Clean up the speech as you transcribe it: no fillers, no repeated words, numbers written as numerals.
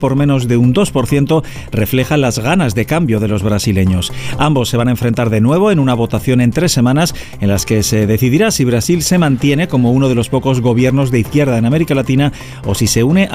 por menos de un 2%, refleja las ganas de cambio de los brasileños. Ambos se van a enfrentar de nuevo en una votación en 3 semanas en las que se decidirá si Brasil se mantiene como uno de los pocos gobiernos de izquierda en América Latina o si se une